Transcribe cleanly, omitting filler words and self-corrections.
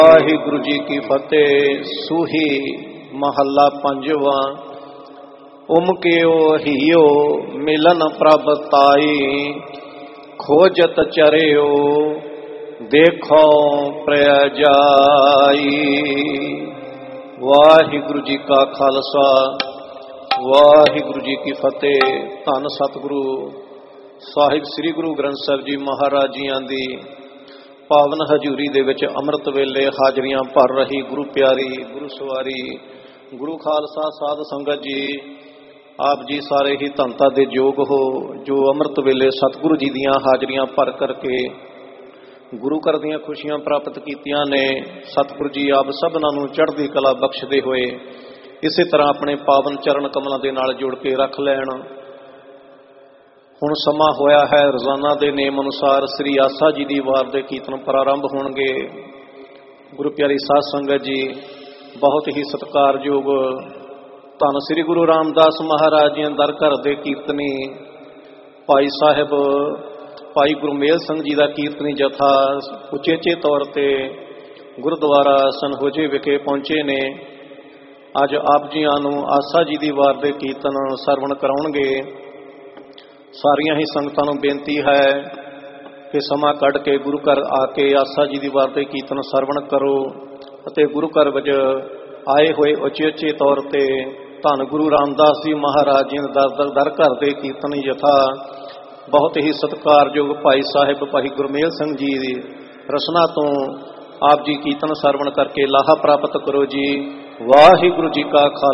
ਵਾਹਿਗੁਰੂ ਜੀ ਕੀ ਫਤਿਹ। ਸੂਹੀ ਮਹੱਲਾ ਪੰਜਵਾਂ। ਉਮਕਿਓ ਹੀਓ ਮਿਲਨ ਪ੍ਰਭ ਤਾਈ, ਖੋਜਤ ਚਰਿਓ ਦੇਖੋ ਪ੍ਰਿਆ ਜਾਈ। ਵਾਹਿਗੁਰੂ ਜੀ ਕਾ ਖਾਲਸਾ, ਵਾਹਿਗੁਰੂ ਜੀ ਕੀ ਫਤਿਹ। ਧੰਨ ਸਤਿਗੁਰੂ ਸਾਹਿਬ ਸ੍ਰੀ ਗੁਰੂ ਗ੍ਰੰਥ ਸਾਹਿਬ ਜੀ ਮਹਾਰਾਜ ਜੀਆਂ ਦੀ ਪਾਵਨ ਹਜ਼ੂਰੀ ਦੇ ਵਿੱਚ ਅੰਮ੍ਰਿਤ ਵੇਲੇ ਹਾਜ਼ਰੀਆਂ ਭਰ ਰਹੀ ਗੁਰੂ ਪਿਆਰੀ, ਗੁਰੂ ਸਵਾਰੀ, ਗੁਰੂ ਖਾਲਸਾ ਸਾਧ ਸੰਗਤ ਜੀ, ਆਪ ਜੀ ਸਾਰੇ ਹੀ ਧੰਨਤਾ ਦੇ ਯੋਗ ਹੋ ਜੋ ਅੰਮ੍ਰਿਤ ਵੇਲੇ ਸਤਿਗੁਰੂ ਜੀ ਦੀਆਂ ਹਾਜ਼ਰੀਆਂ ਭਰ ਕਰਕੇ ਗੁਰੂ ਘਰ ਦੀਆਂ ਖੁਸ਼ੀਆਂ ਪ੍ਰਾਪਤ ਕੀਤੀਆਂ ਨੇ। ਸਤਿਗੁਰੂ ਜੀ ਆਪ ਸਭਨਾਂ ਨੂੰ ਚੜ੍ਹਦੀ ਕਲਾ ਬਖਸ਼ਦੇ ਹੋਏ ਇਸੇ ਤਰ੍ਹਾਂ ਆਪਣੇ ਪਾਵਨ ਚਰਨ ਕਮਲਾਂ ਦੇ ਨਾਲ ਜੁੜ ਕੇ ਰੱਖ ਲੈਣ। ਹੁਣ ਸਮਾਂ ਹੋਇਆ ਹੈ, ਰੋਜ਼ਾਨਾ ਦੇ ਨੇਮ ਅਨੁਸਾਰ ਸ੍ਰੀ ਆਸਾ ਜੀ ਦੀ ਵਾਰ ਦੇ ਕੀਰਤਨ ਪ੍ਰਾਰੰਭ ਹੋਣਗੇ। ਗੁਰੂ ਪਿਆਰੀ ਸਾਧ ਸੰਗਤ ਜੀ, ਬਹੁਤ ਹੀ ਸਤਿਕਾਰਯੋਗ ਧੰਨ ਸ੍ਰੀ ਗੁਰੂ ਰਾਮਦਾਸ ਮਹਾਰਾਜ ਜੀ ਦਰ ਘਰ ਦੇ ਕੀਰਤਨੀ ਭਾਈ ਸਾਹਿਬ ਭਾਈ ਗੁਰਮੇਲ ਸਿੰਘ ਜੀ ਦਾ ਕੀਰਤਨੀ ਜਥਾ ਉਚੇਚੇ ਤੌਰ ਤੇ ਗੁਰਦੁਆਰਾ ਸਨਹੋਜੇ ਵਿਖੇ ਪਹੁੰਚੇ ਨੇ। ਅੱਜ ਆਪ ਜੀਆਂ ਨੂੰ ਆਸਾ ਜੀ ਦੀ ਵਾਰ ਦੇ ਕੀਰਤਨ ਸਰਵਣ ਕਰਾਉਣਗੇ। ਸਾਰੀਆਂ ਹੀ ਸੰਗਤਾਂ ਨੂੰ ਬੇਨਤੀ ਹੈ ਕਿ ਸਮਾਂ ਕੱਢ ਕੇ ਗੁਰੂ ਘਰ ਆ ਕੇ ਆਸਾ ਜੀ ਦੀ ਵਾਰ ਦੇ ਕੀਰਤਨ ਸਰਵਣ ਕਰੋ ਅਤੇ ਗੁਰੂ ਘਰ ਵਿੱਚ ਆਏ ਹੋਏ ਉਚੇਚੇ ਤੌਰ ਤੇ ਧੰਨ ਗੁਰੂ ਰਾਮਦਾਸ ਜੀ ਮਹਾਰਾਜ ਜੀ ਦਰ ਘਰ ਦੇ ਕੀਰਤਨੀ ਜਥਾ ਬਹੁਤ ਹੀ ਸਤਿਕਾਰਯੋਗ ਭਾਈ ਸਾਹਿਬ ਭਾਈ ਗੁਰਮੇਲ ਸਿੰਘ ਜੀ ਦੀ ਰਸਨਾ ਤੋਂ ਆਪ ਜੀ ਕੀਰਤਨ ਸਰਵਣ ਕਰਕੇ ਲਾਹਾ ਪ੍ਰਾਪਤ ਕਰੋ ਜੀ। ਵਾਹਿਗੁਰੂ ਜੀ ਕਾ ਖਾਲਸਾ।